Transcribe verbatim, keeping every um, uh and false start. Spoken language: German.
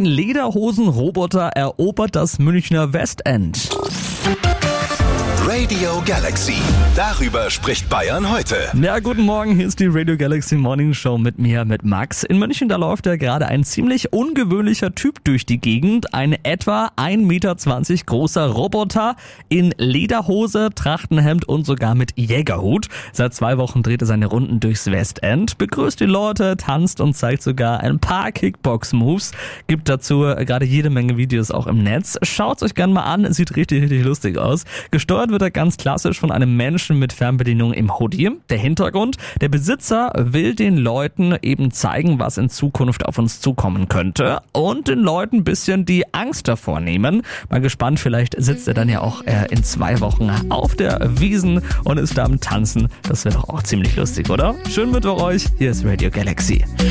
Ein Lederhosen-Roboter erobert das Münchner Westend. Radio Galaxy. Darüber spricht Bayern heute. Ja, guten Morgen, hier ist die Radio Galaxy Morning Show mit mir, mit Max. In München, da läuft ja gerade ein ziemlich ungewöhnlicher Typ durch die Gegend. Ein etwa ein Meter zwanzig großer Roboter in Lederhose, Trachtenhemd und sogar mit Jägerhut. Seit zwei Wochen dreht er seine Runden durchs Westend, begrüßt die Leute, tanzt und zeigt sogar ein paar Kickbox-Moves. Gibt dazu gerade jede Menge Videos auch im Netz. Schaut's euch gerne mal an, sieht richtig, richtig lustig aus. Gesteuert wird er ganz klassisch von einem Menschen mit Fernbedienung im Hoodie. Der Hintergrund: Der Besitzer will den Leuten eben zeigen, was in Zukunft auf uns zukommen könnte und den Leuten ein bisschen die Angst davor nehmen. Mal gespannt, vielleicht sitzt er dann ja auch äh, in zwei Wochen auf der Wiesn und ist da am Tanzen. Das wäre doch auch ziemlich lustig, oder? Schönen Mittwoch euch, hier ist Radio Galaxy.